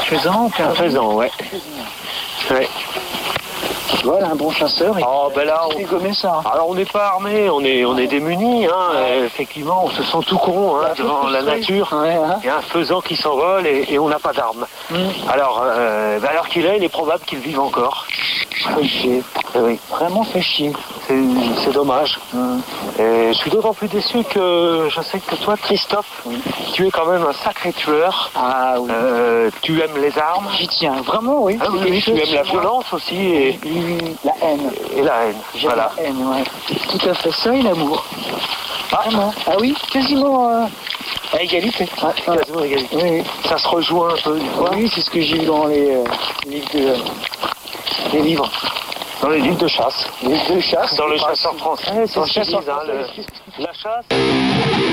faisan, Un faisan, ouais. Ouais. Voilà, un bon chasseur. Oh, ben là, on gommer ça. Alors on n'est pas armé, on est démunis, hein. Effectivement, on se sent tout con hein, devant la nature. Ouais, hein. Il y a un faisan qui s'envole et on n'a pas d'armes. Alors, alors qu'il est, il est probable qu'il vive encore. Fait chier. Oui. Vraiment fait chier. C'est dommage. Et je suis d'autant plus déçu que je sais que toi, Christophe, tu es quand même un sacré tueur. Ah oui. Tu aimes les armes. J'y tiens, vraiment, oui. Ah, oui, tu aimes la violence aussi et la haine. Et la haine. J'aime Voilà. la haine, ouais. Tout à fait, ça et l'amour. Ah, vraiment. Ah oui, quasiment à égalité. Quasiment à égalité. Oui. Ça se rejoint un peu. Oui, c'est ce que j'ai vu dans les livres les livres. Dans les livres de chasse. Les livres de chasse. Dans le chasseur français, c'est ce qu'ils disent, hein, la chasse.